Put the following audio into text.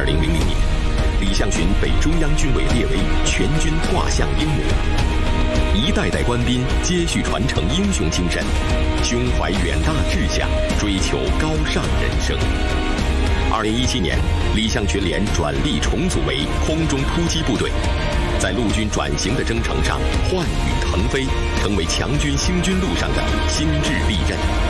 2000年，李象群被中央军委列为全军画像英模。一代代官兵接续传承英雄精神，胸怀远大志向，追求高尚人生。2017年，李象群连转隶重组为空中突击部队，在陆军转型的征程上焕羽腾飞，成为强军兴军路上的新智利刃。